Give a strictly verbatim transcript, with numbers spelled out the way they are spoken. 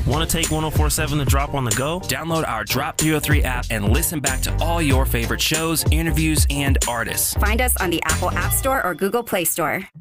Want to take one oh four point seven to drop on the go? Download our Drop three oh three app and listen back to all your favorite shows, interviews, and artists. Find us on the Apple App Store or Google Play Store.